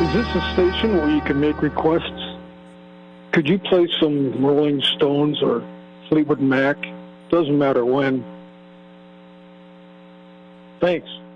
Is this a station where you can make requests? Could you play some Rolling Stones or Fleetwood Mac? Doesn't matter when. Thanks.